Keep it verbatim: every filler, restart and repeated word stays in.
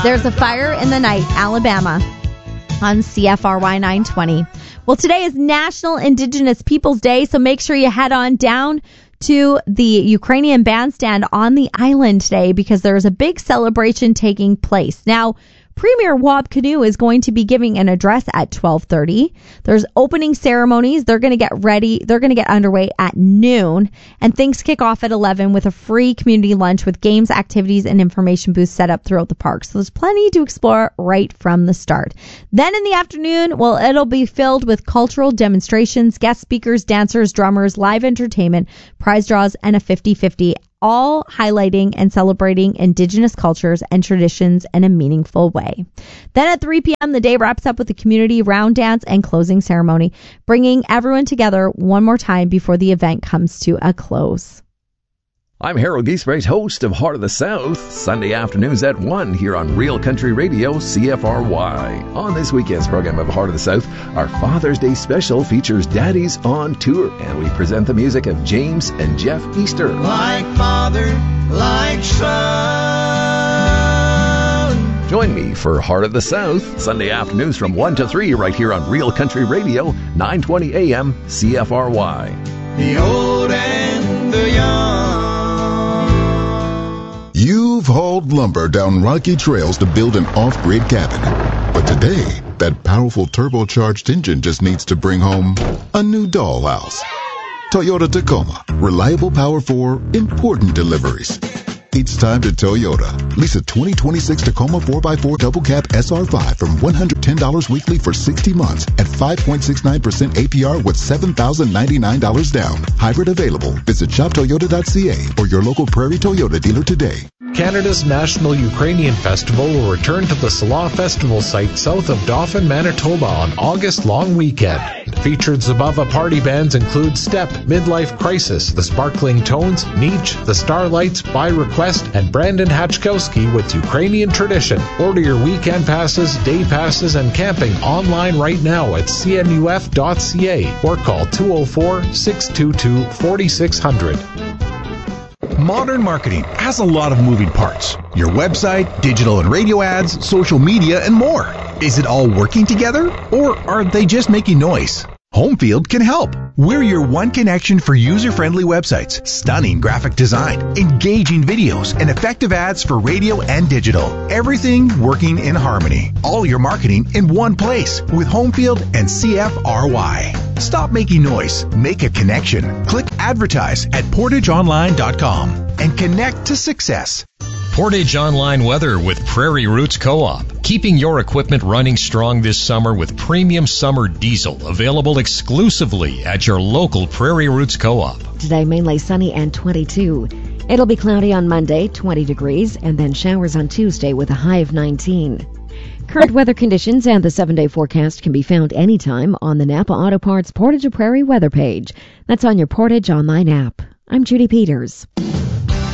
There's a Fire in the Night, Alabama, on C F R Y nine twenty. Well, today is National Indigenous Peoples Day, so make sure you head on down to the Ukrainian bandstand on the island today because there's a big celebration taking place. Now, Premier Wab Kinew is going to be giving an address at twelve thirty. There's opening ceremonies. They're going to get ready. They're going to get underway at noon. And things kick off at eleven with a free community lunch with games, activities, and information booths set up throughout the park. So there's plenty to explore right from the start. Then in the afternoon, well, it'll be filled with cultural demonstrations, guest speakers, dancers, drummers, live entertainment, prize draws, and a fifty-fifty, all highlighting and celebrating Indigenous cultures and traditions in a meaningful way. Then at three p.m., the day wraps up with the community round dance and closing ceremony, bringing everyone together one more time before the event comes to a close. I'm Harold Giesbrecht, host of Heart of the South, Sunday afternoons at one here on Real Country Radio, C F R Y. On this weekend's program of Heart of the South, our Father's Day special features Daddies on Tour, and we present the music of James and Jeff Easter. Like father, like son. Join me for Heart of the South, Sunday afternoons from one to three right here on Real Country Radio, nine twenty a.m. C F R Y. The old and the young. You've hauled lumber down rocky trails to build an off-grid cabin. But today, that powerful turbocharged engine just needs to bring home a new dollhouse. Toyota Tacoma. Reliable power for important deliveries. It's time to Toyota. Lease a twenty twenty-six Tacoma four by four Double Cab S R five from one hundred ten dollars weekly for sixty months at five point six nine percent A P R with seven thousand ninety-nine dollars down. Hybrid available. Visit shop toyota dot c a or your local Prairie Toyota dealer today. Canada's National Ukrainian Festival will return to the Salah Festival site south of Dauphin, Manitoba on August long weekend. Featured Zabava party bands include Step, Midlife Crisis, The Sparkling Tones, Nietzsche, The Starlights, By Request, and Brandon Hachkowski with Ukrainian Tradition. Order your weekend passes, day passes, and camping online right now at c n u f dot c a or call two oh four, six two two, four six zero zero. Modern marketing has a lot of moving parts. Your website, digital and radio ads, social media, and more. Is it all working together, or are they just making noise? Homefield can help. We're your one connection for user-friendly websites, stunning graphic design, engaging videos, and effective ads for radio and digital. Everything working in harmony. All your marketing in one place with Homefield and C F R Y. Stop making noise. Make a connection. Click advertise at portage online dot com and connect to success. Portage Online Weather with Prairie Roots Co-op. Keeping your equipment running strong this summer with premium summer diesel available exclusively at your local Prairie Roots Co-op. Today mainly sunny and twenty-two. It'll be cloudy on Monday, twenty degrees, and then showers on Tuesday with a high of nineteen. Current weather conditions and the seven-day forecast can be found anytime on the Napa Auto Parts Portage of Prairie weather page. That's on your Portage Online app. I'm Judy Peters.